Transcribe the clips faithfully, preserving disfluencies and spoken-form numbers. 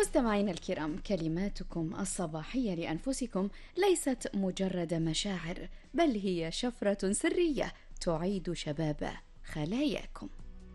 مستمعينا الكرام، كلماتكم الصباحية لأنفسكم ليست مجرد مشاعر، بل هي شفرة سرية تعيد شباب خلاياكم.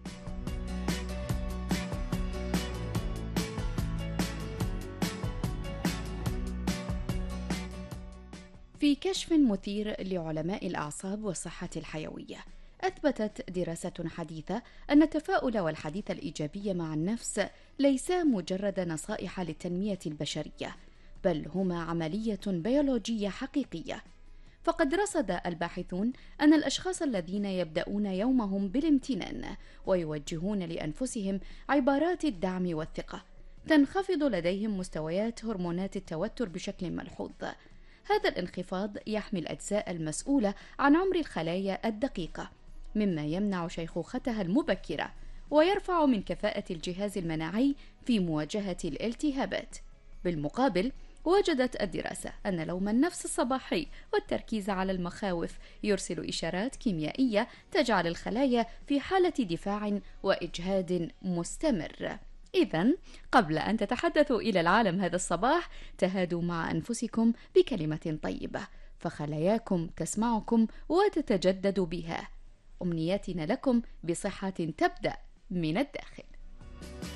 في كشف مثير لعلماء الأعصاب والصحة الحيوية، أثبتت دراسة حديثة أن التفاؤل والحديث الإيجابي مع النفس ليسا مجرد نصائح للتنمية البشرية، بل هما عملية بيولوجية حقيقية. فقد رصد الباحثون أن الأشخاص الذين يبدأون يومهم بالامتنان ويوجهون لأنفسهم عبارات الدعم والثقة تنخفض لديهم مستويات هرمونات التوتر بشكل ملحوظ. هذا الانخفاض يحمي الأجزاء المسؤولة عن عمر الخلايا الدقيقة، مما يمنع شيخوختها المبكرة ويرفع من كفاءة الجهاز المناعي في مواجهة الالتهابات. بالمقابل، وجدت الدراسة أن لوم النفس الصباحي والتركيز على المخاوف يرسل إشارات كيميائية تجعل الخلايا في حالة دفاع وإجهاد مستمر. إذن قبل أن تتحدثوا إلى العالم هذا الصباح، تهادوا مع أنفسكم بكلمة طيبة، فخلاياكم تسمعكم وتتجدد بها. أمنياتنا لكم بصحة تبدأ من الداخل.